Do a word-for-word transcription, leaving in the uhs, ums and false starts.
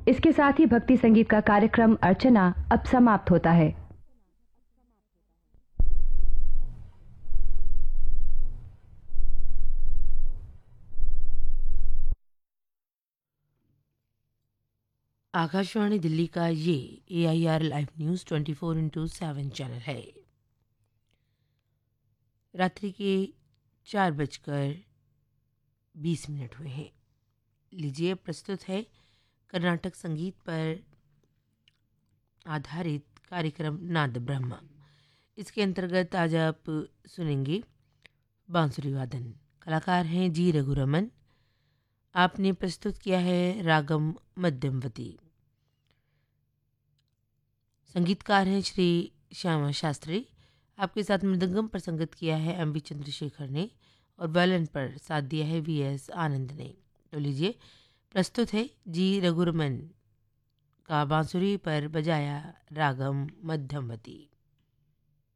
इसके साथ ही भक्ति संगीत का कार्यक्रम अर्चना अब समाप्त होता है। आकाशवाणी दिल्ली का ये ए I R live news twenty four into seven channel है। रात्रि के चार बजकर बीस मिनट हुए हैं। लीजिए प्रस्तुत है कर्नाटक संगीत पर आधारित कार्यक्रम नाद ब्रह्म। इसके अंतर्गत आज आप सुनेंगे बांसुरी वादन। कलाकार हैं जी रघुरमन। आपने प्रस्तुत किया है रागम मध्यमवती। संगीतकार हैं श्री श्यामा शास्त्री। आपके साथ मृदंगम पर संगत किया है एम वी चंद्रशेखर ने और वायलिन पर साथ दिया है वी एस आनंद ने। तो लीजिए प्रस्तुत है जी रघुरमन का बांसुरी पर बजाया रागम मध्यमवती।